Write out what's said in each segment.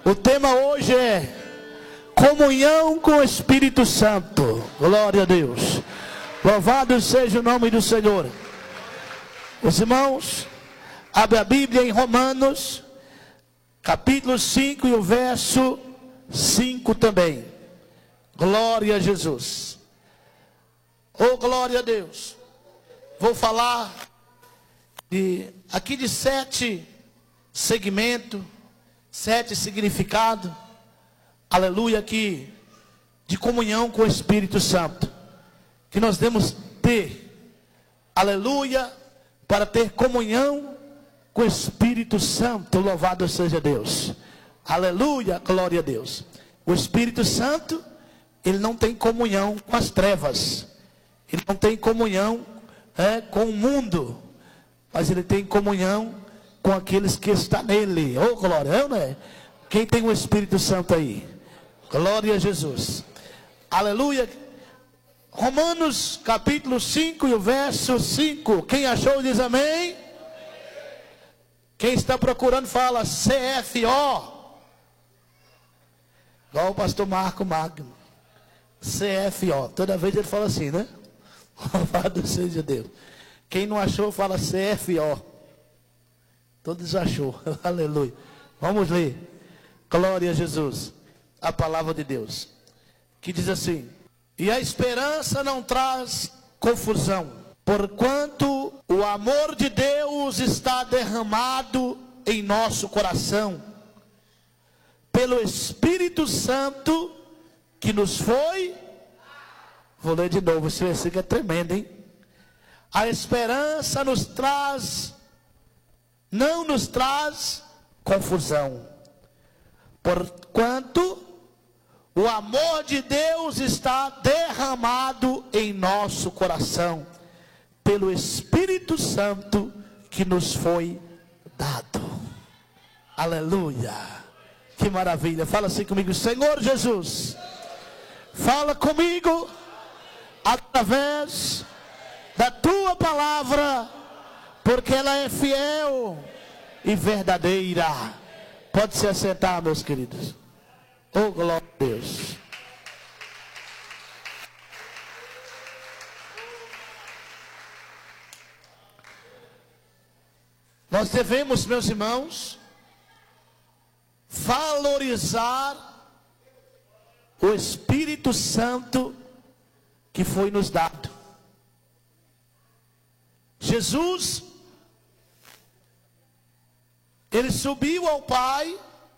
O tema hoje é comunhão com o Espírito Santo. Glória a Deus. Louvado seja o nome do Senhor. Os irmãos, abre a Bíblia em Romanos, capítulo 5 e o verso 5 também. Glória a Jesus. Oh, glória a Deus. Vou falar aqui de 7 segmentos, 7 significados, aleluia, aqui, de comunhão com o Espírito Santo, que nós devemos ter, aleluia, para ter comunhão com o Espírito Santo. Louvado seja Deus, aleluia, glória a Deus. O Espírito Santo, ele não tem comunhão com as trevas, ele não tem comunhão com o mundo, mas ele tem comunhão com aqueles que estão nele. Oh, glória, não é? Quem tem o Espírito Santo aí? Glória a Jesus, aleluia. Romanos capítulo 5 e o verso 5. Quem achou diz amém. Quem está procurando fala CFO. Igual o pastor Marco Magno, CFO, toda vez ele fala assim, né? Louvado seja Deus. Quem não achou fala CFO. Todos achou. Aleluia. Vamos ler. Glória a Jesus. A palavra de Deus, que diz assim: e a esperança não traz confusão, porquanto o amor de Deus está derramado em nosso coração, pelo Espírito Santo que nos foi. Vou ler de novo, esse versículo é tremendo, hein? A esperança não nos traz confusão, porquanto o amor de Deus está derramado em nosso coração, pelo Espírito Santo que nos foi dado. Aleluia. Que maravilha. Fala assim comigo: Senhor Jesus, fala comigo através da tua palavra, porque ela é fiel e verdadeira. Pode se assentar, meus queridos. Oh, glória a Deus. Nós devemos, meus irmãos, valorizar o Espírito Santo que foi nos dado. Jesus, ele subiu ao Pai,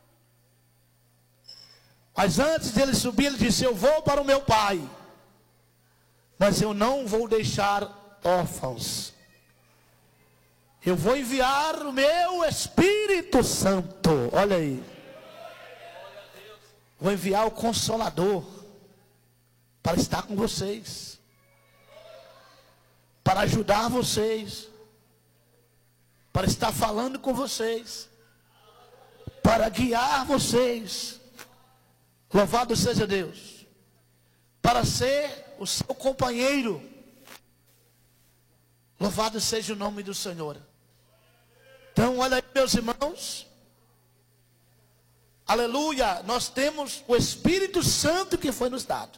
mas antes de ele subir, ele disse: eu vou para o meu Pai, mas eu não vou deixar órfãos. Eu vou enviar o meu Espírito Santo. Olha aí. Vou enviar o Consolador para estar com vocês, para ajudar vocês, para estar falando com vocês, para guiar vocês. Louvado seja Deus, para ser o seu companheiro. Louvado seja o nome do Senhor. Então, olha aí, meus irmãos, aleluia, nós temos o Espírito Santo que foi nos dado.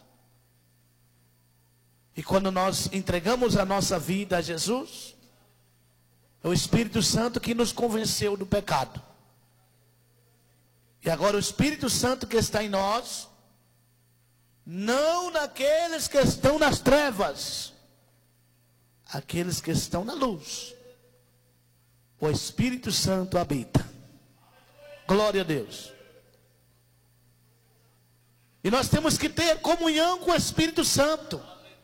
E quando nós entregamos a nossa vida a Jesus, é o Espírito Santo que nos convenceu do pecado. E agora o Espírito Santo que está em nós, não naqueles que estão nas trevas, aqueles que estão na luz, o Espírito Santo habita. Glória a Deus. E nós temos que ter comunhão com o Espírito Santo.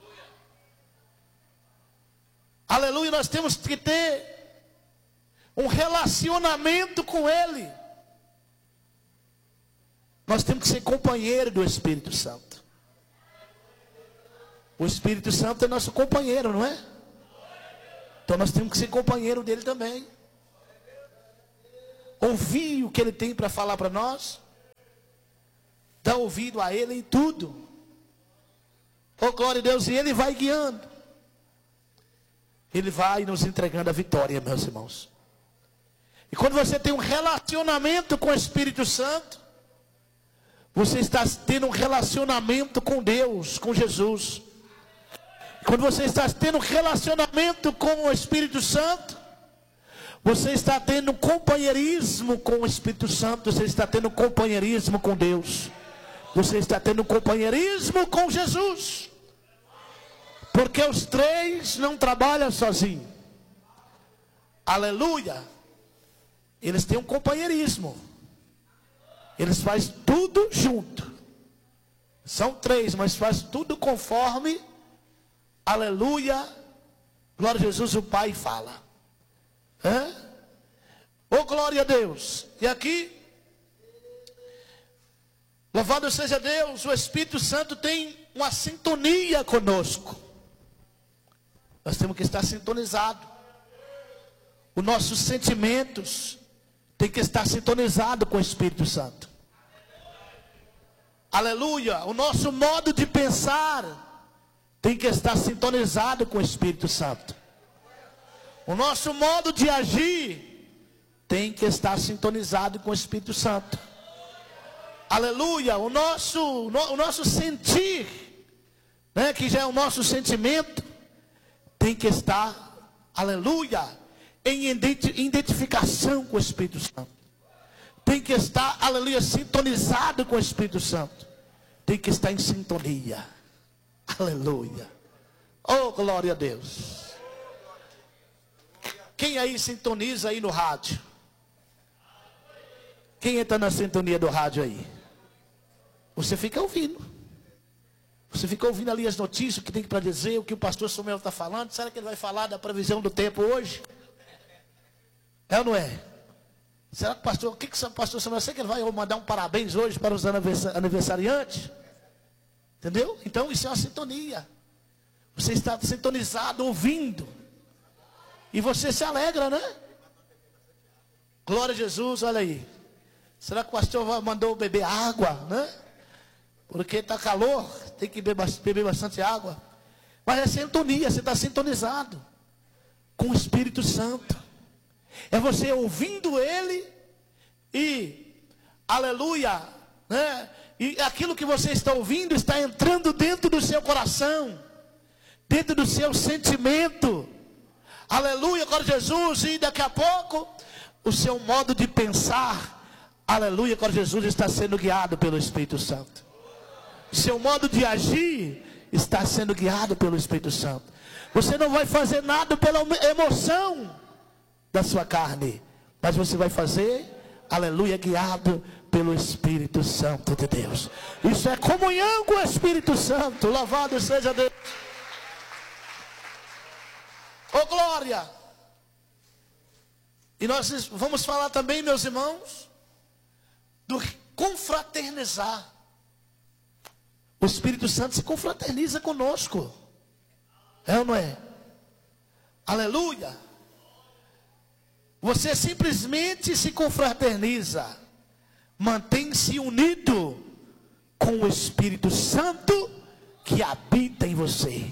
Aleluia, nós temos que ter um relacionamento com Ele. Nós temos que ser companheiro do Espírito Santo. O Espírito Santo é nosso companheiro, não é? Então nós temos que ser companheiro dele também. Ouvir o que ele tem para falar para nós. Dar ouvido a ele em tudo. Oh, glória a Deus. E ele vai guiando. Ele vai nos entregando a vitória, meus irmãos. E quando você tem um relacionamento com o Espírito Santo, Você está tendo um relacionamento com Deus, com Jesus. Quando você está tendo um relacionamento com o Espírito Santo, você está tendo companheirismo com o Espírito Santo. Você está tendo companheirismo com Deus. Você está tendo companheirismo com Jesus. Porque os três não trabalham sozinhos. Aleluia. Eles têm um companheirismo. Eles fazem tudo junto. São três, mas fazem tudo conforme, aleluia, glória a Jesus, o Pai fala. Oh, glória a Deus. E aqui, louvado seja Deus, o Espírito Santo tem uma sintonia conosco. Nós temos que estar sintonizados. Os nossos sentimentos têm que estar sintonizados com o Espírito Santo. Aleluia. O nosso modo de pensar tem que estar sintonizado com o Espírito Santo. O nosso modo de agir tem que estar sintonizado com o Espírito Santo. Aleluia. O nosso sentir, né, que já é o nosso sentimento, tem que estar, aleluia, em identificação com o Espírito Santo. Tem que estar, aleluia, sintonizado com o Espírito Santo. Tem que estar em sintonia. Aleluia. Oh, glória a Deus. Quem aí sintoniza aí no rádio? Quem está na sintonia do rádio aí? Você fica ouvindo. Você fica ouvindo ali as notícias, o que tem para dizer, o que o pastor Samuel está falando. Será que ele vai falar da previsão do tempo hoje? É ou não é? Será que o que o pastor Samuel, será que ele vai mandar um parabéns hoje para os aniversariantes? Entendeu? Então isso é uma sintonia. Você está sintonizado, ouvindo. E você se alegra, né? Glória a Jesus, olha aí. Será que o pastor mandou beber água, né? Porque está calor, tem que beber bastante água. Mas é sintonia, você está sintonizado com o Espírito Santo. É você ouvindo Ele e, aleluia, né? E aquilo que você está ouvindo está entrando dentro do seu coração, dentro do seu sentimento. Aleluia, glória a Jesus. E daqui a pouco, o seu modo de pensar, aleluia, glória a Jesus, está sendo guiado pelo Espírito Santo. O seu modo de agir está sendo guiado pelo Espírito Santo. Você não vai fazer nada pela emoção da sua carne, mas você vai fazer, aleluia, guiado pelo Espírito Santo de Deus. Isso é comunhão com o Espírito Santo. Louvado seja Deus. Oh, glória. E nós vamos falar também, meus irmãos, do confraternizar. O Espírito Santo se confraterniza conosco. É ou não é? Aleluia. Você simplesmente se confraterniza, mantém-se unido com o Espírito Santo que habita em você.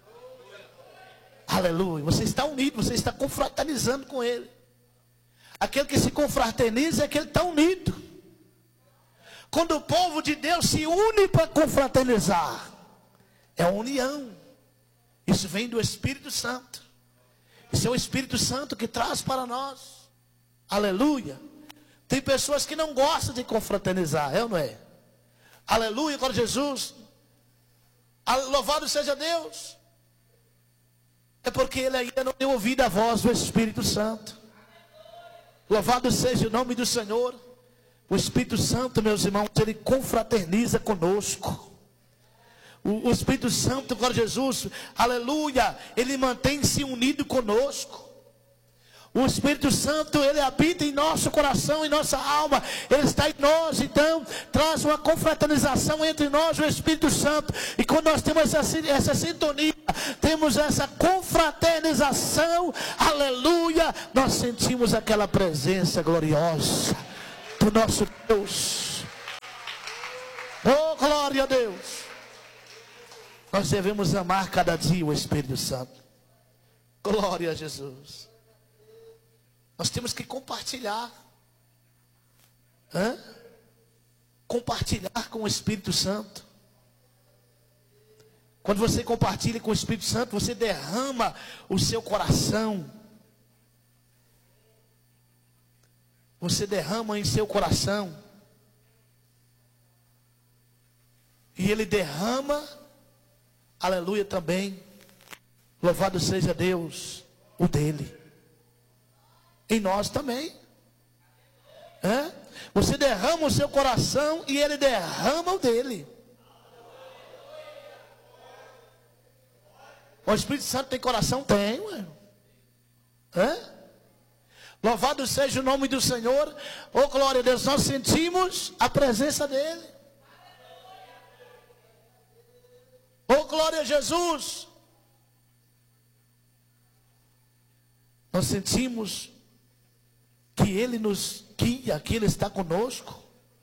Aleluia. Você está unido, você está confraternizando com Ele. Aquele que se confraterniza é aquele que está unido. Quando o povo de Deus se une para confraternizar, é a união. Isso vem do Espírito Santo. Isso é o Espírito Santo que traz para nós. Aleluia. Tem pessoas que não gostam de confraternizar, é ou não é? Aleluia, glória a Jesus. Louvado seja Deus. É porque ele ainda não deu ouvido à voz do Espírito Santo. Louvado seja o nome do Senhor. O Espírito Santo, meus irmãos, ele confraterniza conosco. O Espírito Santo, glória a Jesus, aleluia, ele mantém-se unido conosco. O Espírito Santo, ele habita em nosso coração, em nossa alma, ele está em nós. Então traz uma confraternização entre nós, o Espírito Santo. E quando nós temos essa sintonia, temos essa confraternização, aleluia, nós sentimos aquela presença gloriosa do nosso Deus. Oh, glória a Deus. Nós devemos amar cada dia o Espírito Santo. Glória a Jesus. Nós temos que compartilhar. compartilhar com o Espírito Santo. Quando você compartilha com o Espírito Santo, você derrama o seu coração. Você derrama em seu coração. E Ele derrama, aleluia também. Louvado seja Deus, o dele. Em nós também. Você derrama o seu coração e Ele derrama o dele. O Espírito Santo tem coração? Tem, ué. Louvado seja o nome do Senhor. Oh, glória a Deus, nós sentimos a presença dele. Oh, glória a Jesus. Nós sentimos que Ele nos guia, que Ele está conosco.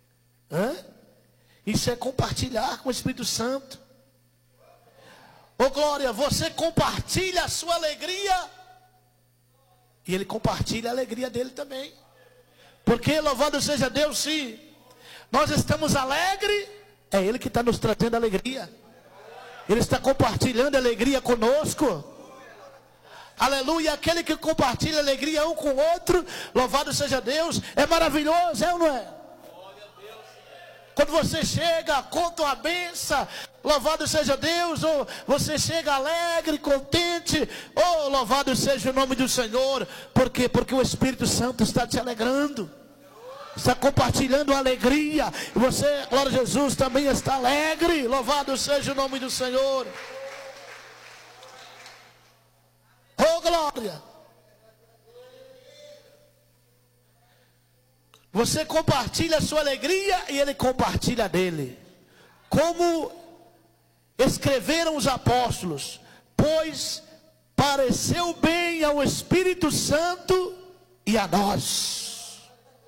Isso é compartilhar com o Espírito Santo. Oh, glória, você compartilha a sua alegria e Ele compartilha a alegria dele também. Porque, louvado seja Deus, se nós estamos alegres, é Ele que está nos trazendo alegria. Ele está compartilhando alegria conosco. Aleluia, aquele que compartilha alegria um com o outro, louvado seja Deus, é maravilhoso, é ou não é? Quando você chega, conta uma benção, louvado seja Deus, ou você chega alegre, contente, oh, louvado seja o nome do Senhor. Por quê? Porque o Espírito Santo está te alegrando, está compartilhando a alegria, e você, glória a Jesus, também está alegre, louvado seja o nome do Senhor. Oh, glória! Você compartilha a sua alegria e Ele compartilha a dele. Como escreveram os apóstolos: pois pareceu bem ao Espírito Santo e a nós.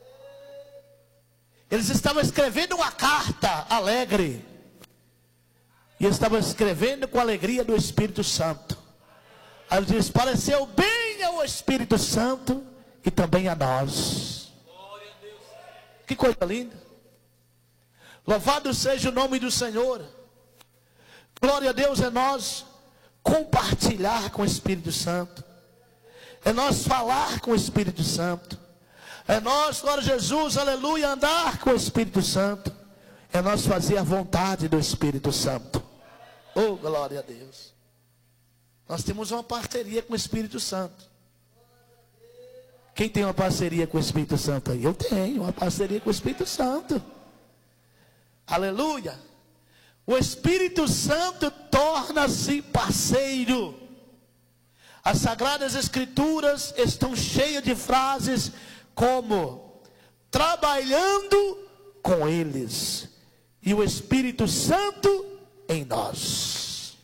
Eles estavam escrevendo uma carta alegre. E estavam escrevendo com a alegria do Espírito Santo. Aí ele diz: pareceu bem ao Espírito Santo e também a nós. Que coisa linda. Louvado seja o nome do Senhor. Glória a Deus, é nós compartilhar com o Espírito Santo. É nós falar com o Espírito Santo. É nós, glória a Jesus, aleluia, andar com o Espírito Santo. É nós fazer a vontade do Espírito Santo. Oh, glória a Deus. Nós temos uma parceria com o Espírito Santo. Quem tem uma parceria com o Espírito Santo aí? Eu tenho uma parceria com o Espírito Santo. Aleluia. O Espírito Santo torna-se parceiro. As Sagradas Escrituras estão cheias de frases como: trabalhando com eles, e o Espírito Santo em nós.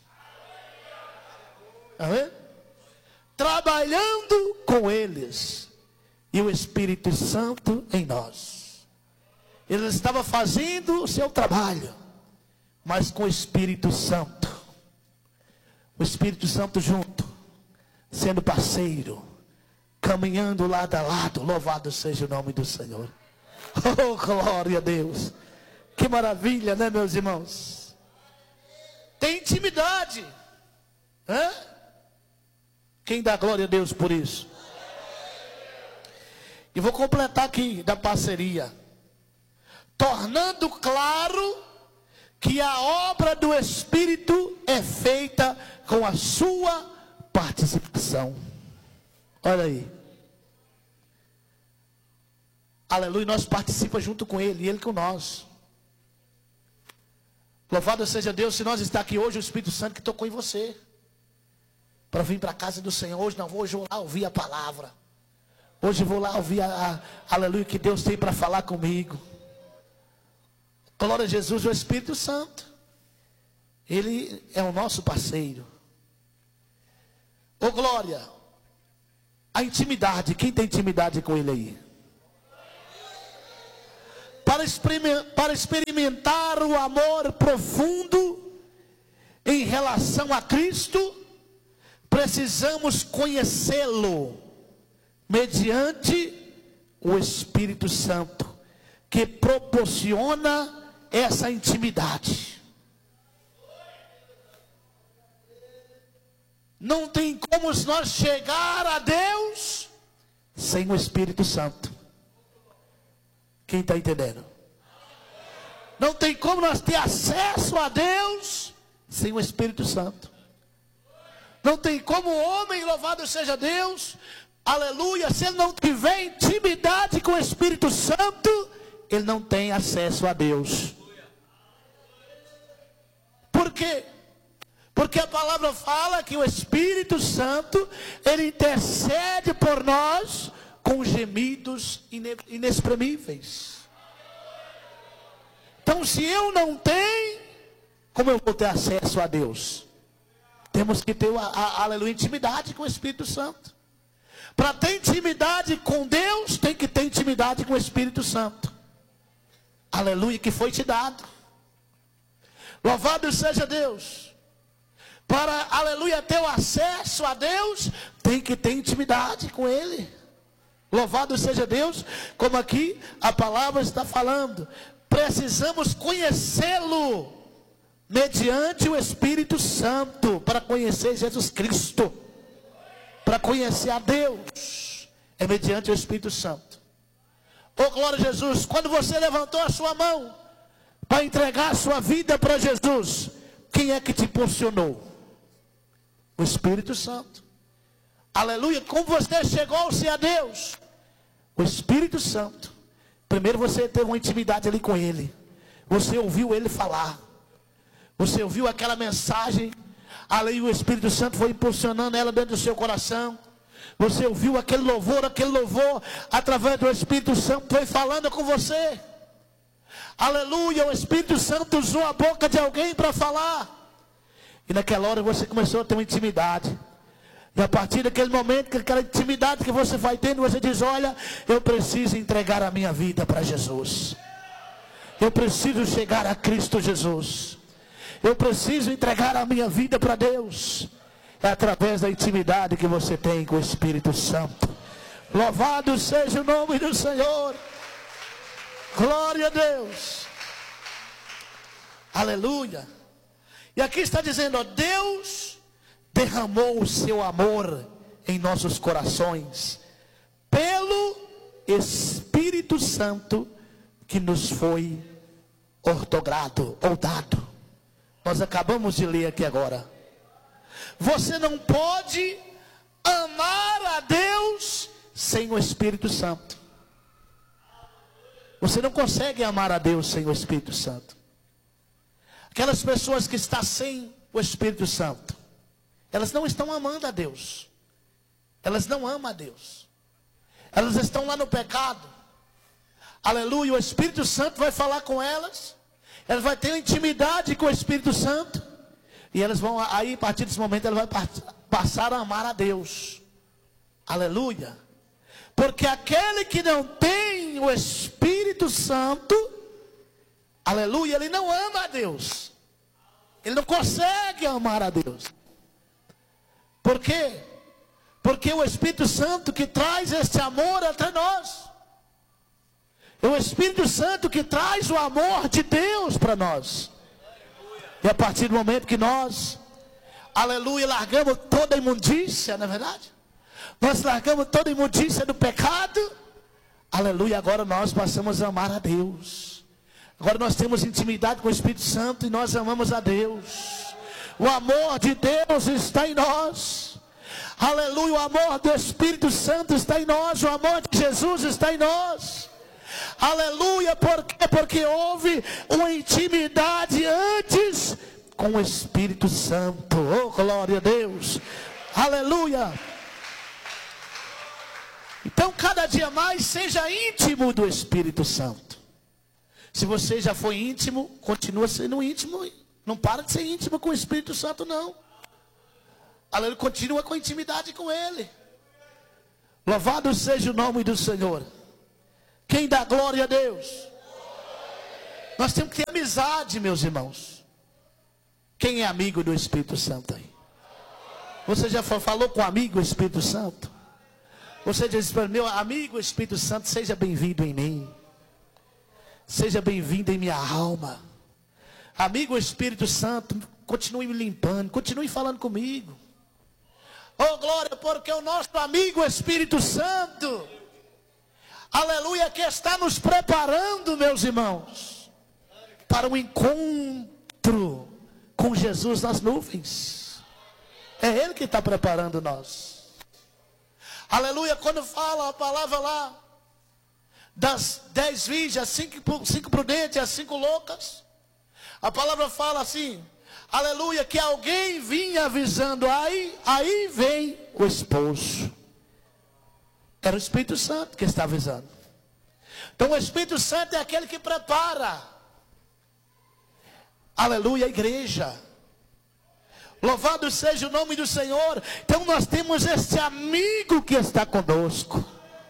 Amém? Trabalhando com eles, e o Espírito Santo em nós. Ele estava fazendo o seu trabalho, mas com o Espírito Santo. O Espírito Santo junto, sendo parceiro, caminhando lado a lado. Louvado seja o nome do Senhor. Oh, glória a Deus. Que maravilha, né, meus irmãos? Tem intimidade. Quem dá glória a Deus por isso? E vou completar aqui da parceria. Tornando claro que a obra do Espírito é feita com a sua participação. Olha aí. Aleluia, nós participamos junto com Ele e Ele com nós. Louvado seja Deus, se nós está aqui hoje, o Espírito Santo que tocou em você. Para vir para a casa do Senhor. Hoje não, hoje vou lá ouvir a palavra. Hoje vou lá ouvir aleluia, que Deus tem para falar comigo. Glória a Jesus, o Espírito Santo. Ele é o nosso parceiro. Ô glória. A intimidade, quem tem intimidade com Ele aí? Para experimentar o amor profundo em relação a Cristo, precisamos conhecê-lo mediante o Espírito Santo, que proporciona essa intimidade. Não tem como nós chegar a Deus sem o Espírito Santo. Quem está entendendo? Não tem como nós ter acesso a Deus sem o Espírito Santo. Não tem como o homem, louvado seja Deus, aleluia, se ele não tiver intimidade com o Espírito Santo, ele não tem acesso a Deus. Por quê? Porque a palavra fala que o Espírito Santo, ele intercede por nós com gemidos inexprimíveis. Então, se eu não tenho, como eu vou ter acesso a Deus? Temos que ter, aleluia, intimidade com o Espírito Santo. Para ter intimidade com Deus, tem que ter intimidade com o Espírito Santo. Aleluia, que foi te dado. Louvado seja Deus. Para, aleluia, ter o acesso a Deus, tem que ter intimidade com Ele. Louvado seja Deus, como aqui a palavra está falando. Precisamos conhecê-lo mediante o Espírito Santo, para conhecer Jesus Cristo. Para conhecer a Deus, é mediante o Espírito Santo. Oh, glória a Jesus. Quando você levantou a sua mão para entregar a sua vida para Jesus, quem é que te impulsionou? O Espírito Santo. Aleluia. Como você chegou-se a Deus? O Espírito Santo. Primeiro você teve uma intimidade ali com Ele. Você ouviu Ele falar. Você ouviu aquela mensagem. Ali o Espírito Santo foi impulsionando ela dentro do seu coração. Você ouviu aquele louvor através do Espírito Santo foi falando com você. Aleluia, o Espírito Santo usou a boca de alguém para falar. E naquela hora você começou a ter uma intimidade. E a partir daquele momento, aquela intimidade que você vai tendo, você diz, olha, eu preciso entregar a minha vida para Jesus. Eu preciso chegar a Cristo Jesus. Eu preciso entregar a minha vida para Deus. É através da intimidade que você tem com o Espírito Santo. Louvado seja o nome do Senhor. Glória a Deus. Aleluia. E aqui está dizendo, ó, Deus derramou o seu amor em nossos corações pelo Espírito Santo que nos foi outorgado ou dado. Nós acabamos de ler aqui agora. Você não pode amar a Deus sem o Espírito Santo. Você não consegue amar a Deus sem o Espírito Santo. Aquelas pessoas que estão sem o Espírito Santo, elas não estão amando a Deus. Elas não amam a Deus. Elas estão lá no pecado. Aleluia, o Espírito Santo vai falar com elas. Elas vão ter intimidade com o Espírito Santo. E elas vão, aí a partir desse momento, elas vão passar a amar a Deus. Aleluia. Porque aquele que não tem o Espírito Santo, aleluia, ele não ama a Deus. Ele não consegue amar a Deus. Por quê? Porque o Espírito Santo que traz este amor entre nós. É o Espírito Santo que traz o amor de Deus para nós. E a partir do momento que nós, aleluia, largamos toda a imundícia, não é verdade? Nós largamos toda a imundícia do pecado. Aleluia, agora nós passamos a amar a Deus. Agora nós temos intimidade com o Espírito Santo e nós amamos a Deus. O amor de Deus está em nós. Aleluia, o amor do Espírito Santo está em nós. O amor de Jesus está em nós. Aleluia, por quê? Porque houve uma intimidade antes com o Espírito Santo. Oh, glória a Deus. Aleluia. Então, cada dia mais, seja íntimo do Espírito Santo. Se você já foi íntimo, continua sendo íntimo. Não para de ser íntimo com o Espírito Santo, não. Aleluia, continua com intimidade com Ele. Louvado seja o nome do Senhor. Quem dá glória a Deus? Nós temos que ter amizade, meus irmãos. Quem é amigo do Espírito Santo aí? Você já falou com o amigo Espírito Santo? Você diz para meu amigo Espírito Santo, seja bem-vindo em mim. seja bem-vindo em minha alma. Amigo Espírito Santo, continue me limpando, continue falando comigo. Oh glória, porque o nosso amigo Espírito Santo, aleluia, que está nos preparando, meus irmãos, para um encontro com Jesus nas nuvens. É Ele que está preparando nós. Aleluia, quando fala a palavra lá, das 10 virgens, 5 prudentes e as 5 loucas, a palavra fala assim, aleluia, que alguém vinha avisando, aí vem o esposo. Era o Espírito Santo que está avisando. Então o Espírito Santo é aquele que prepara, aleluia, a igreja. Louvado seja o nome do Senhor. Então nós temos este amigo que está conosco.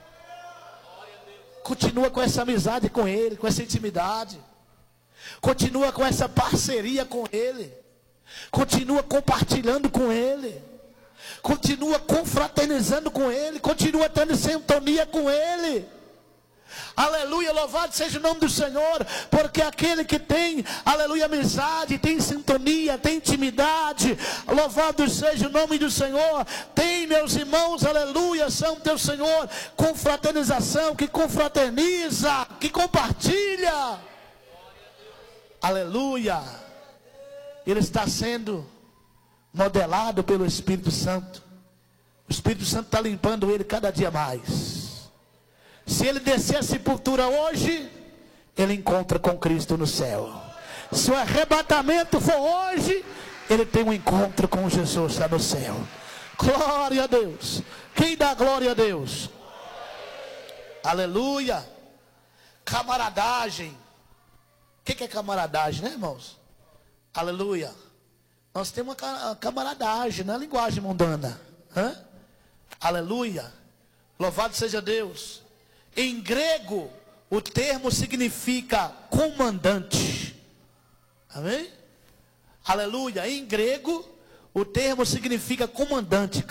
Continua com essa amizade com Ele, com essa intimidade. Continua com essa parceria com Ele. Continua compartilhando com Ele. Continua confraternizando com Ele. Continua tendo sintonia com Ele. Aleluia, louvado seja o nome do Senhor. Porque aquele que tem, aleluia, amizade, tem sintonia, tem intimidade, louvado seja o nome do Senhor. Tem, meus irmãos, aleluia, Santo teu Senhor, confraternização, que confraterniza, que compartilha. Aleluia. Ele está sendo modelado pelo Espírito Santo. O Espírito Santo está limpando ele cada dia mais. Se ele descer a sepultura hoje, ele encontra com Cristo no céu. Se o arrebatamento for hoje, ele tem um encontro com Jesus, está no céu. Glória a Deus. Quem dá glória a Deus? Aleluia. Camaradagem. O que é camaradagem, né, irmãos? Aleluia. Nós temos uma camaradagem, não é linguagem mundana. Aleluia. Louvado seja Deus. Em grego, o termo significa comandante. Amém? Aleluia. Em grego, o termo significa comandante.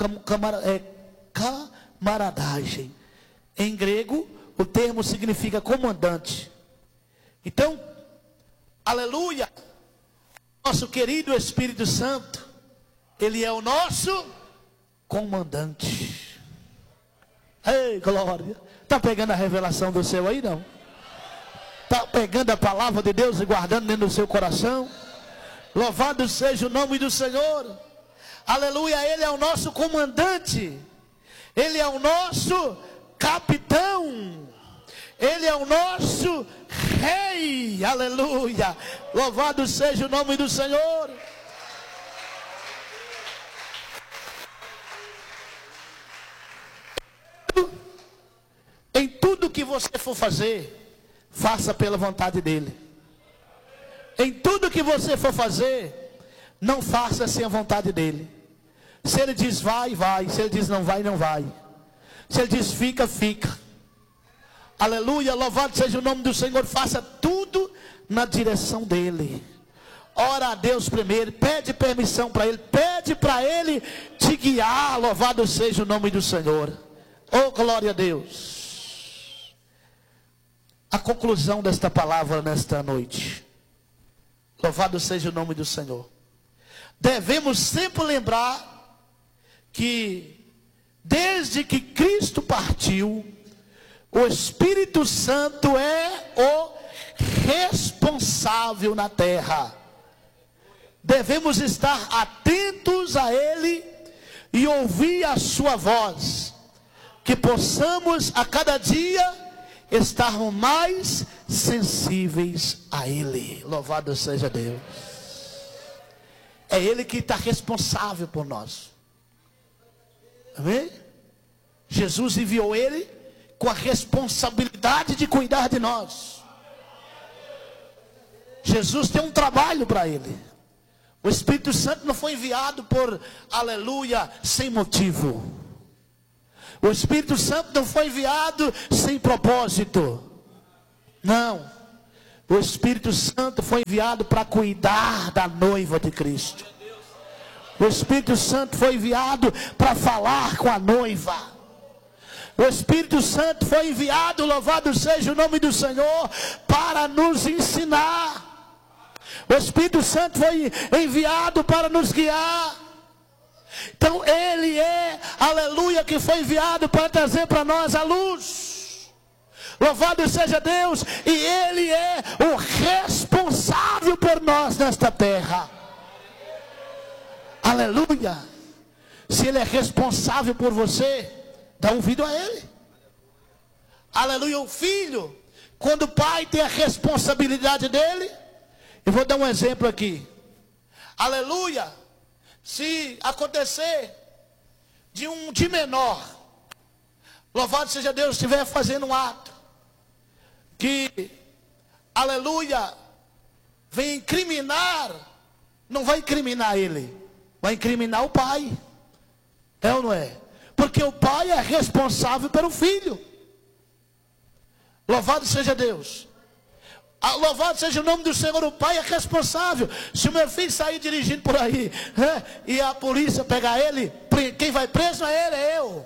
Camaradagem. Em grego, o termo significa comandante. Então, aleluia. Nosso querido Espírito Santo, Ele é o nosso comandante. Ei, glória. Está pegando a revelação do céu aí, não? Está pegando a palavra de Deus e guardando dentro do seu coração? Louvado seja o nome do Senhor. Aleluia, Ele é o nosso comandante. Ele é o nosso capitão. Ele é o nosso rei. Aleluia. Louvado seja o nome do Senhor. Em tudo que você for fazer, faça pela vontade dele. Em tudo que você for fazer, não faça sem a vontade dele. Se ele diz vai, vai. Se ele diz não vai, não vai. Se ele diz fica, fica. Aleluia, louvado seja o nome do Senhor. Faça tudo na direção dele. Ora a Deus primeiro, pede permissão para ele, pede para ele te guiar. Louvado seja o nome do Senhor. Oh, glória a Deus. A conclusão desta palavra nesta noite. Louvado seja o nome do Senhor. Devemos sempre lembrar que desde que Cristo partiu, o Espírito Santo é o responsável na terra. Devemos estar atentos a Ele e ouvir a sua voz. Que possamos a cada dia estarmos mais sensíveis a Ele. Louvado seja Deus. É Ele que está responsável por nós. Amém? Jesus enviou Ele com a responsabilidade de cuidar de nós. Jesus tem um trabalho para Ele. O Espírito Santo não foi enviado por, aleluia, sem motivo. O Espírito Santo não foi enviado sem propósito. Não. O Espírito Santo foi enviado para cuidar da noiva de Cristo. O Espírito Santo foi enviado para falar com a noiva. O Espírito Santo foi enviado, louvado seja o nome do Senhor, para para nos ensinar. O Espírito Santo foi enviado para nos guiar. Então ele é, aleluia, que foi enviado para trazer para nós a luz. Louvado seja Deus. E ele é o responsável por nós nesta terra. Aleluia. Se ele é responsável por você, dá ouvido a ele. Aleluia. O filho, quando o pai tem a responsabilidade dele, eu vou dar um exemplo aqui. Aleluia. Se acontecer de menor, louvado seja Deus, estiver fazendo um ato que, aleluia, vem incriminar, não vai incriminar ele, vai incriminar o pai. É ou não é? Porque o pai é responsável pelo filho. Louvado seja Deus. Louvado seja o nome do Senhor. O pai é responsável. Se o meu filho sair dirigindo por aí, e a polícia pegar ele, quem vai preso é ele, é eu.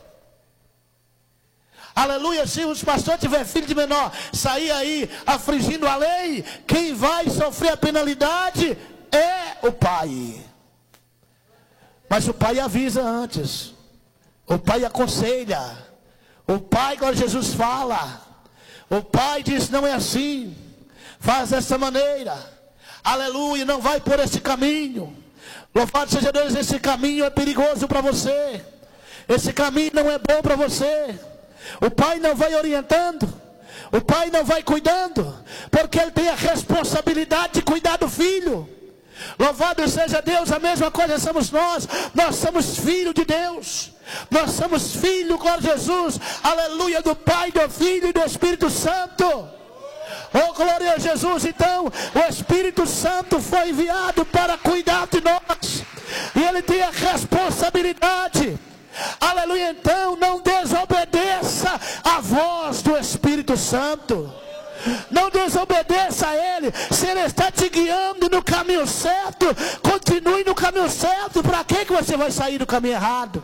Aleluia. Se os pastores tiver filho de menor, sair aí afligindo a lei, quem vai sofrer a penalidade é o pai. Mas o pai avisa antes. O pai aconselha. O pai, quando Jesus fala, o pai diz: não é assim, faz dessa maneira. Aleluia, não vai por esse caminho. Louvado seja Deus, esse caminho é perigoso para você. Esse caminho não é bom para você. O pai não vai orientando, o pai não vai cuidando, porque ele tem a responsabilidade de cuidar do filho. Louvado seja Deus. A mesma coisa somos nós. Nós somos filhos de Deus. Nós somos filhos, glória a Jesus, aleluia, do Pai, do Filho e do Espírito Santo. Oh, glória a Jesus. Então o Espírito Santo foi enviado para cuidar de nós, e ele tem a responsabilidade. Aleluia. Então não desobedeça a voz do Espírito Santo. Não desobedeça a ele. Se ele está te guiando no caminho certo, continue no caminho certo. Para que você vai sair do caminho errado?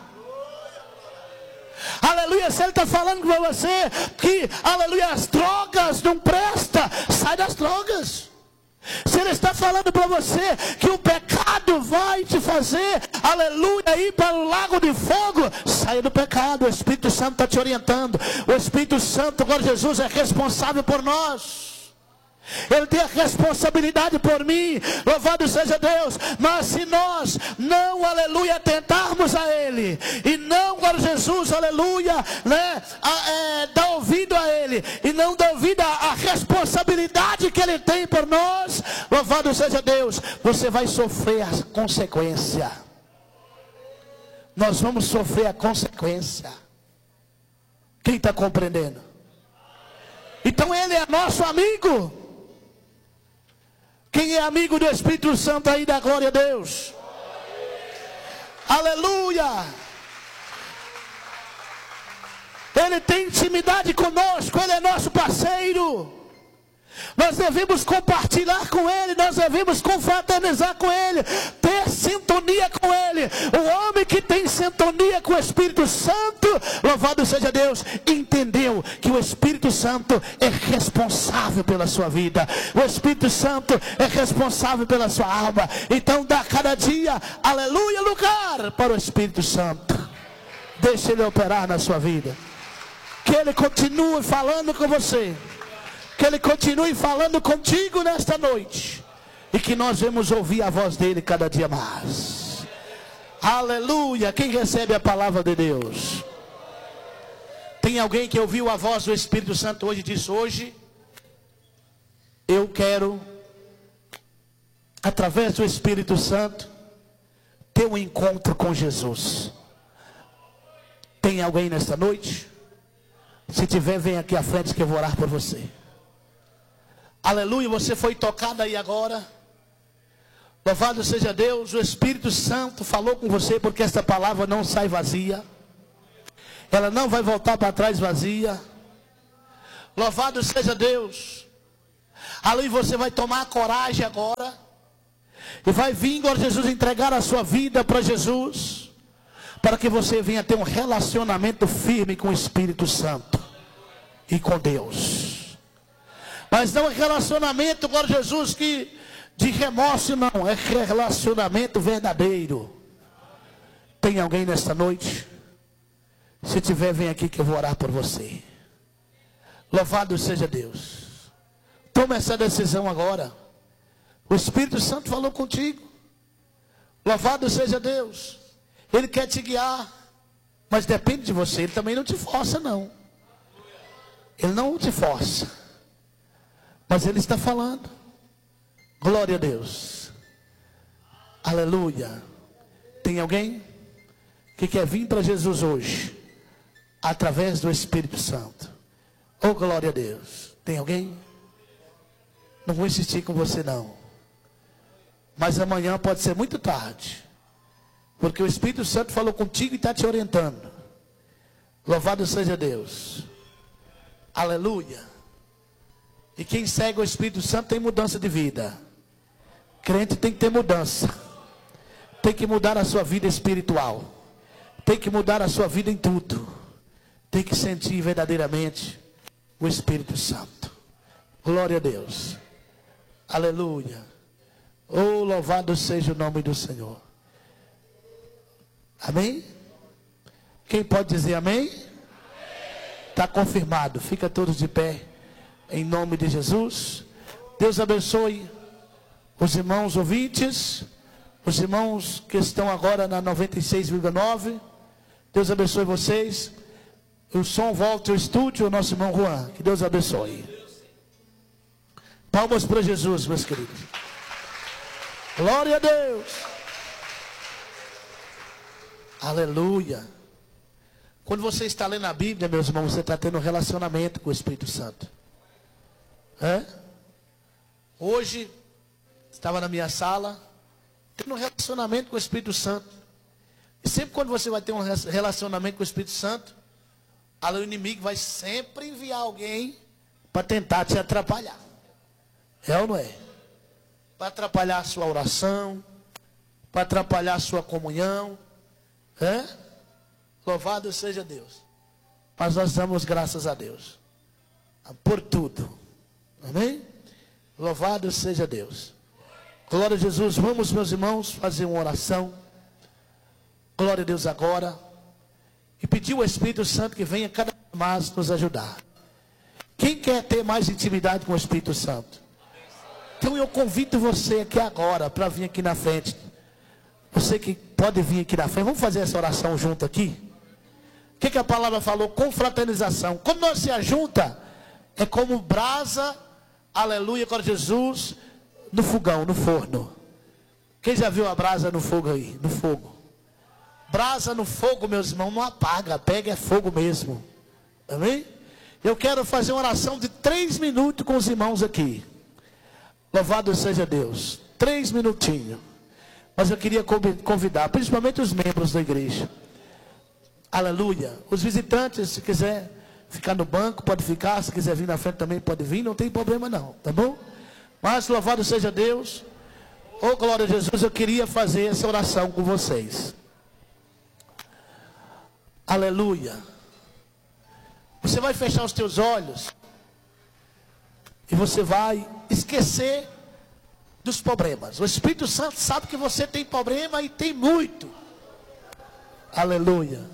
Aleluia. Se ele está falando com você que, aleluia, as drogas não prestam, sai das drogas. Se ele está falando para você que o pecado vai te fazer, aleluia, ir para o lago de fogo, saia do pecado. O Espírito Santo está te orientando. O Espírito Santo, glória a Jesus, é responsável por nós. Ele tem a responsabilidade por mim. Louvado seja Deus. Mas se nós não, aleluia, tentarmos a ele, e não, glória a Jesus, aleluia, né, dar ouvido a ele, e não dar ouvido à responsabilidade que ele tem por nós, louvado seja Deus, você vai sofrer a consequência. Nós vamos sofrer a consequência. Quem está compreendendo? Então ele é nosso amigo. Quem é amigo do Espírito Santo aí, da glória a Deus? Aleluia. Ele tem intimidade conosco. Ele é nosso parceiro. Nós devemos compartilhar com ele. Nós devemos confraternizar com ele, ter sintonia com ele. O homem que tem sintonia com o Espírito Santo, louvado seja Deus, entendeu que o Espírito Santo é responsável pela sua vida. O Espírito Santo é responsável pela sua alma. Então dá cada dia, aleluia, lugar para o Espírito Santo. Deixa ele operar na sua vida. Que ele continue falando com você. Que ele continue falando contigo nesta noite. E que nós vamos ouvir a voz dele cada dia mais. Aleluia. Quem recebe a palavra de Deus? Tem alguém que ouviu a voz do Espírito Santo hoje e disse: hoje eu quero, através do Espírito Santo, ter um encontro com Jesus? Tem alguém nesta noite? Se tiver, vem aqui à frente que eu vou orar por você. Aleluia. Você foi tocado aí agora. Louvado seja Deus. O Espírito Santo falou com você, porque esta palavra não sai vazia. Ela não vai voltar para trás vazia. Louvado seja Deus. Ali você vai tomar coragem agora. E vai vir, glória a Jesus, entregar a sua vida para Jesus. Para que você venha ter um relacionamento firme com o Espírito Santo. E com Deus. Mas não é relacionamento, glória a Jesus, que de remorso, não. É relacionamento verdadeiro. Tem alguém nesta noite? Se tiver, vem aqui que eu vou orar por você. Louvado seja Deus. Toma essa decisão agora. O Espírito Santo falou contigo. Louvado seja Deus. Ele quer te guiar. Mas depende de você. Ele também não te força, não. Ele não te força. Mas Ele está falando. Glória a Deus. Aleluia. Tem alguém que quer vir para Jesus hoje? Através do Espírito Santo. Oh, glória a Deus. Tem alguém? Não vou insistir com você, não. Mas amanhã pode ser muito tarde. Porque o Espírito Santo falou contigo e está te orientando. Louvado seja Deus. Aleluia. E quem segue o Espírito Santo tem mudança de vida. Crente tem que ter mudança. Tem que mudar a sua vida espiritual. Tem que mudar a sua vida em tudo. Tem que sentir verdadeiramente o Espírito Santo. Glória a Deus. Aleluia. Oh, louvado seja o nome do Senhor. Amém? Quem pode dizer amém? Está confirmado. Fica todos de pé. Em nome de Jesus. Deus abençoe os irmãos ouvintes. Os irmãos que estão agora na 96,9. Deus abençoe vocês. O som volta ao estúdio, o nosso irmão Juan. Que Deus abençoe. Palmas para Jesus, meus queridos. Glória a Deus. Aleluia. Quando você está lendo a Bíblia, meus irmãos, você está tendo um relacionamento com o Espírito Santo. Hoje, estava na minha sala, tendo um relacionamento com o Espírito Santo. E sempre quando você vai ter um relacionamento com o Espírito Santo, o inimigo vai sempre enviar alguém para tentar te atrapalhar. É ou não é? Para atrapalhar a sua oração, para atrapalhar a sua comunhão. Louvado seja Deus. Mas nós damos graças a Deus por tudo. Amém? Louvado seja Deus. Glória a Jesus. Vamos, meus irmãos, fazer uma oração. Glória a Deus agora. E pedir ao Espírito Santo que venha cada vez mais nos ajudar. Quem quer ter mais intimidade com o Espírito Santo? Então eu convido você aqui agora para vir aqui na frente. Você que pode vir aqui na frente. Vamos fazer essa oração junto aqui? O que a palavra falou? Confraternização. Quando nós se ajunta, é como brasa, aleluia, com Jesus, no fogão, no forno. Quem já viu a brasa no fogo aí? No fogo. Brasa no fogo, meus irmãos, não apaga, pega é fogo mesmo. Amém? Eu quero fazer uma oração de 3 minutos com os irmãos aqui. Louvado seja Deus. 3 minutinhos. Mas eu queria convidar, principalmente os membros da igreja. Aleluia. Os visitantes, se quiser ficar no banco, pode ficar. Se quiser vir na frente também pode vir. Não tem problema não, tá bom? Mas louvado seja Deus. Oh, glória a Jesus. Eu queria fazer essa oração com vocês. Aleluia. Você vai fechar os teus olhos. E você vai esquecer dos problemas. O Espírito Santo sabe que você tem problema e tem muito. Aleluia.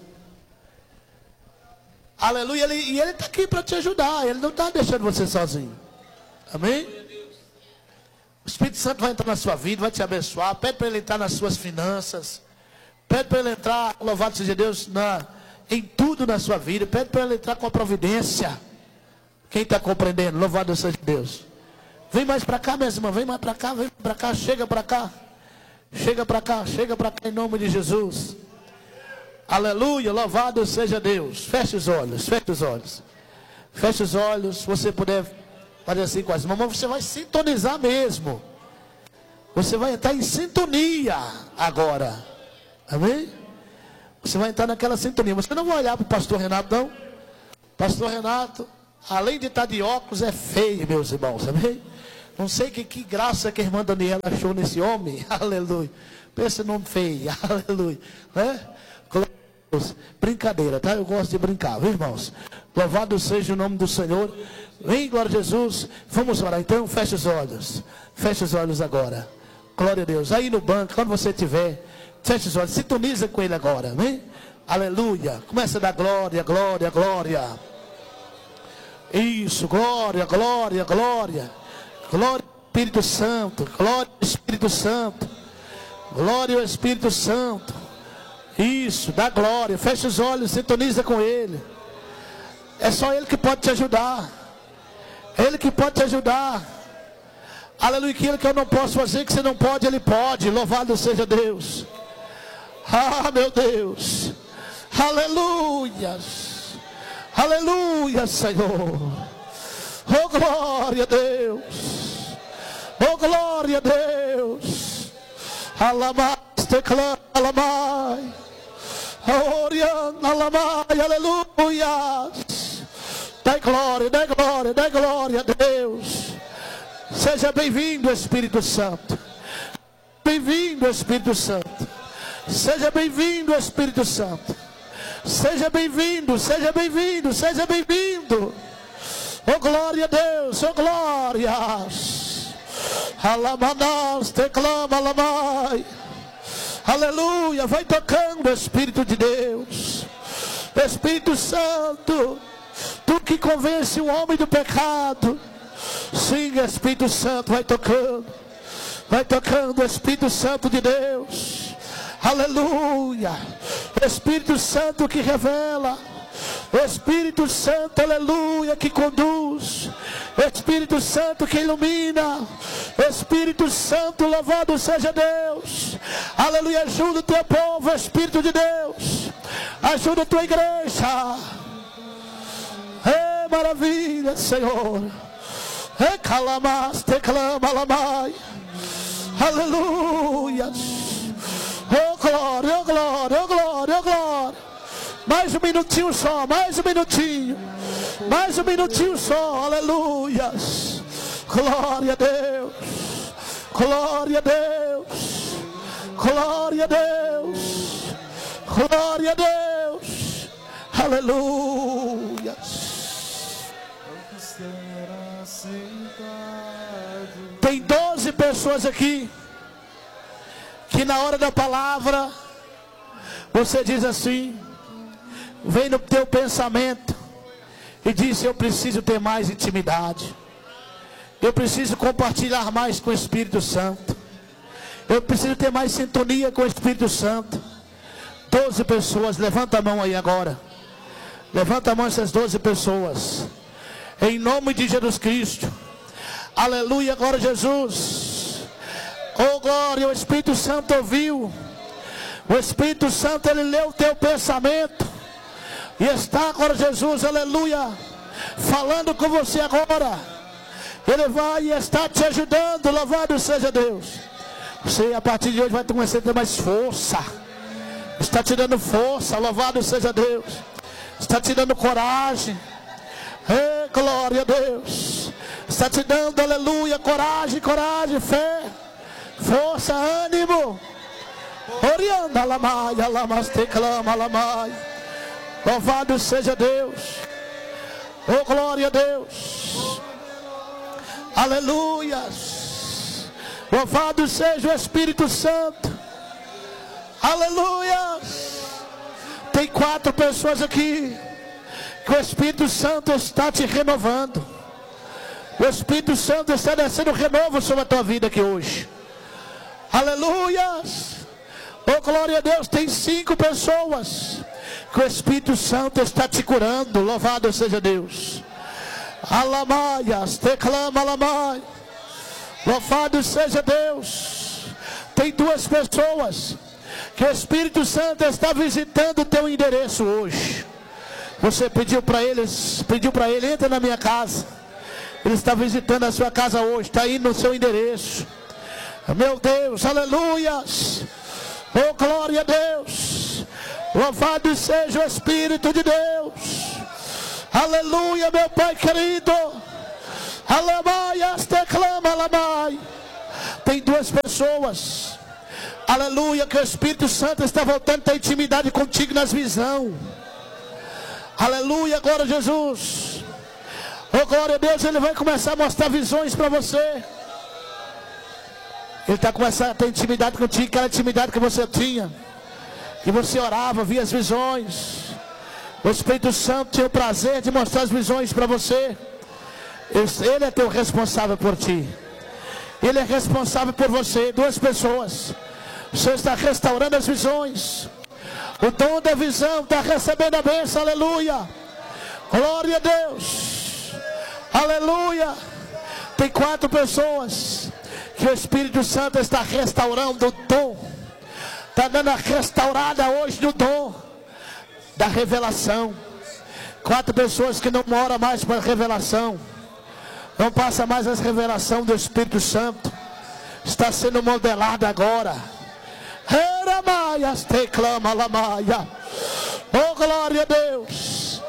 Aleluia. E Ele está aqui para te ajudar. Ele não está deixando você sozinho. Amém? O Espírito Santo vai entrar na sua vida, vai te abençoar. Pede para Ele entrar nas suas finanças. Pede para Ele entrar, louvado seja Deus, em tudo na sua vida. Pede para Ele entrar com a providência. Quem está compreendendo? Louvado seja Deus. Vem mais para cá, minha irmã. Vem mais para cá, vem para cá. Chega para cá. Chega para cá, chega para cá em nome de Jesus. Aleluia, louvado seja Deus. Feche os olhos, feche os olhos. Feche os olhos, se você puder fazer assim com as mãos, você vai sintonizar mesmo. Você vai estar em sintonia agora. Amém? Você vai entrar naquela sintonia. Você não vai olhar para o pastor Renato, não. Pastor Renato, além de estar de óculos, é feio, meus irmãos. Amém? Não sei que graça que a irmã Daniela achou nesse homem. Aleluia. Pensa no nome feio. Aleluia. Né? Brincadeira, tá? Eu gosto de brincar, viu, irmãos? Louvado seja o nome do Senhor. Vem, glória a Jesus. Vamos orar então, feche os olhos. Feche os olhos agora. Glória a Deus. Aí no banco, quando você estiver, feche os olhos, sintoniza com Ele agora, amém? Aleluia. Começa a dar glória, glória, glória. Isso, glória, glória, glória. Glória ao Espírito Santo. Glória ao Espírito Santo. Glória ao Espírito Santo. Isso, dá glória. Fecha os olhos, sintoniza com Ele. É só Ele que pode te ajudar. É Ele que pode te ajudar. Aleluia, aquilo que eu não posso fazer, que você não pode, Ele pode. Louvado seja Deus. Ah, meu Deus. Aleluia. Aleluia, Senhor. Oh, glória a Deus. Oh, glória a Deus. Alamai, teclama, alamai. Orian, alamai, aleluia. Dá glória, dá glória, dá glória a Deus. Seja bem-vindo, Espírito Santo. Bem-vindo, Espírito Santo. Seja bem-vindo, Espírito Santo. Seja bem-vindo, seja bem-vindo, seja bem-vindo. Oh, glória a Deus, oh, glórias. Alamanás, teclama, alamai. Aleluia, vai tocando, Espírito de Deus. Espírito Santo, tu que convence o homem do pecado. Sim, Espírito Santo, vai tocando. Vai tocando, Espírito Santo de Deus. Aleluia. Espírito Santo que revela. Espírito Santo, aleluia, que conduz. Espírito Santo que ilumina. Espírito Santo, louvado seja Deus. Aleluia, ajuda o teu povo, Espírito de Deus. Ajuda a tua igreja. É maravilha, Senhor. É calamas, teclama, alamai. Aleluia. Oh glória, oh glória, oh glória, oh glória. Mais um minutinho só, mais um minutinho. Mais um minutinho só, aleluia. Glória a Deus. Glória a Deus. Glória a Deus. Glória a Deus. Aleluia. Tem 12 pessoas aqui que na hora da palavra você diz assim, vem no teu pensamento e diz: eu preciso ter mais intimidade, eu preciso compartilhar mais com o Espírito Santo, eu preciso ter mais sintonia com o Espírito Santo. 12 pessoas, levanta a mão aí agora. Levanta a mão essas 12 pessoas. Em nome de Jesus Cristo. Aleluia, glória a Jesus. Oh glória, o Espírito Santo ouviu. O Espírito Santo, ele leu o teu pensamento. E está, glória a Jesus, aleluia, falando com você agora. Ele vai e está te ajudando, louvado seja Deus. Você a partir de hoje vai começar a ter mais força. Está te dando força, louvado seja Deus. Está te dando coragem. Glória a Deus. Está te dando, aleluia, coragem, coragem, fé, força, ânimo. Orianda lamai, alamaste clama lamai. Louvado seja Deus. Oh glória a Deus. Aleluia. Louvado seja o Espírito Santo. Aleluia. Tem 4 pessoas aqui que o Espírito Santo está te renovando. O Espírito Santo está descendo renovo sobre a tua vida aqui hoje. Aleluia. Oh glória a Deus. Tem 5 pessoas que o Espírito Santo está te curando. Louvado seja Deus. Alamaias, teclama alamai. Louvado seja Deus. Tem 2 pessoas que o Espírito Santo está visitando o teu endereço hoje. Você pediu para ele, entra na minha casa. Ele está visitando a sua casa hoje, está indo no seu endereço. Meu Deus, aleluia. Oh glória a Deus. Louvado seja o Espírito de Deus. Aleluia, meu Pai querido. Alamaias, teclama, alamai. Tem 2 pessoas. Aleluia, que o Espírito Santo está voltando a ter intimidade contigo nas visões. Aleluia, glória a Jesus. Oh, glória a Deus, Ele vai começar a mostrar visões para você. Ele está começando a ter intimidade contigo, aquela intimidade que você tinha, que você orava, via as visões. O Espírito Santo tinha o prazer de mostrar as visões para você. Ele é teu responsável por ti. Ele é responsável por você. Duas pessoas. O Senhor está restaurando as visões. O dom da visão está recebendo a bênção. Aleluia. Glória a Deus. Aleluia. Tem 4 pessoas que o Espírito Santo está restaurando o dom. Está dando a restaurada hoje no dom da revelação. 4 pessoas que não moram mais para a revelação. Não passa mais a revelação do Espírito Santo. Está sendo modelada agora. Oh, glória a Deus.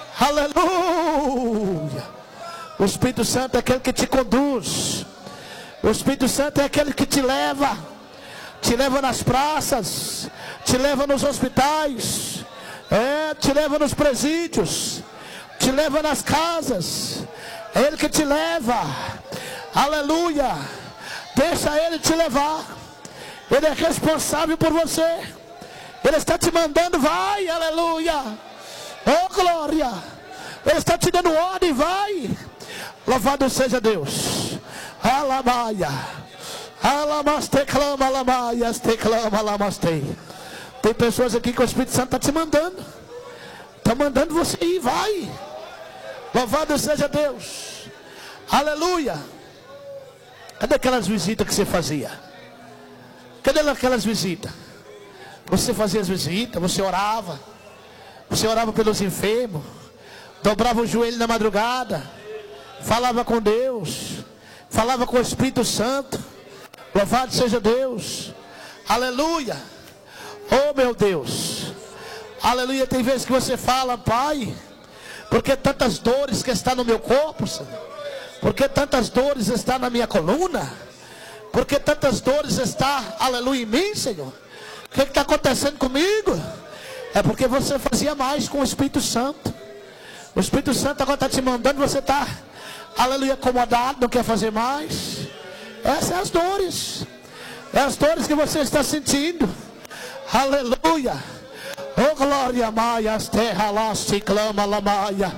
Aleluia. O Espírito Santo é aquele que te conduz. O Espírito Santo é aquele que te leva nas praças, te leva nos hospitais, te leva nos presídios, te leva nas casas. É Ele que te leva. Aleluia. Deixa Ele te levar. Ele é responsável por você. Ele está te mandando, vai, aleluia. Oh, glória. Ele está te dando ordem, vai. Louvado seja Deus. Alamaia. Alamaste, clama, alamaia, te clama, alamaste. Tem pessoas aqui que o Espírito Santo está te mandando. Está mandando você ir, vai. Louvado seja Deus. Aleluia. Cadê aquelas visitas que você fazia? Cadê aquelas visitas? Você fazia as visitas, você orava. Você orava pelos enfermos. Dobrava o joelho na madrugada. Falava com Deus. Falava com o Espírito Santo. Louvado seja Deus. Aleluia. Oh, meu Deus. Aleluia. Tem vezes que você fala, Pai, porque tantas dores que está no meu corpo, Senhor? Porque tantas dores está na minha coluna? Porque tantas dores está, aleluia, em mim, Senhor? O que está acontecendo comigo? É porque você fazia mais com o Espírito Santo. O Espírito Santo agora está te mandando, você está, aleluia, acomodado, não quer fazer mais. Essas são as dores. É as dores que você está sentindo. Aleluia. Oh, glória, maia, as terra lá se clama, la maia.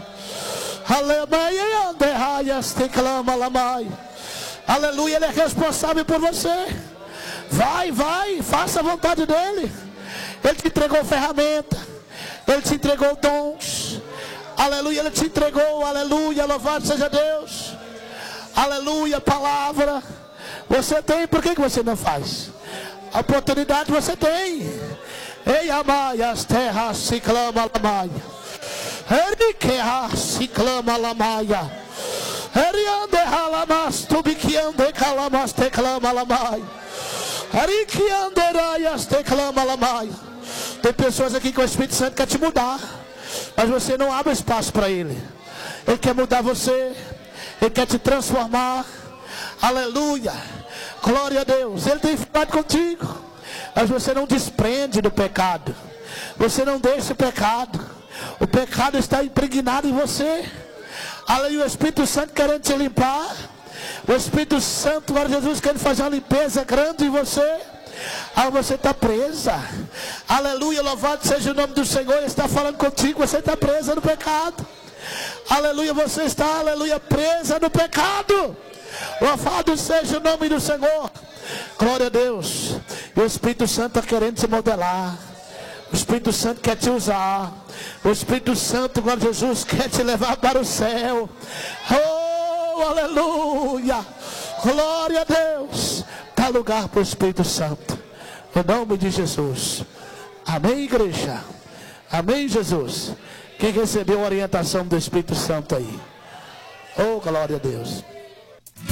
Aleluia, derraias, te clama, la maia. Aleluia, Ele é responsável por você. Vai, faça a vontade dEle. Ele te entregou ferramenta. Ele te entregou dons. Aleluia, Ele te entregou, aleluia, louvado seja Deus. Aleluia, palavra. Você tem, por que você não faz? A oportunidade você tem. Ei, amaia, as terras se clama, la maia. Ele que se clama, la maia. Ele ande halamas, tu que ande calamas, te clama, la maia. Ele que anderaias, te clama, la maia. Tem pessoas aqui que o Espírito Santo quer te mudar, mas você não abre espaço para Ele. Ele quer mudar você. Ele quer te transformar. Aleluia. Glória a Deus. Ele tem falado contigo, mas você não desprende do pecado. Você não deixa o pecado. O pecado está impregnado em você. Aleluia. O Espírito Santo querendo te limpar. O Espírito Santo, glória a Jesus, querendo fazer uma limpeza grande em você. Ah, você está presa. Aleluia. Louvado seja o nome do Senhor. Ele está falando contigo. Você está presa no pecado. Aleluia. Você está, aleluia, presa no pecado. Louvado seja o nome do Senhor. Glória a Deus. E o Espírito Santo está querendo te modelar. O Espírito Santo quer te usar. O Espírito Santo, glória a Jesus, quer te levar para o céu. Oh, aleluia. Glória a Deus. Dá lugar para o Espírito Santo. Em nome de Jesus. Amém, igreja. Amém, Jesus. Quem recebeu a orientação do Espírito Santo aí? Oh, glória a Deus.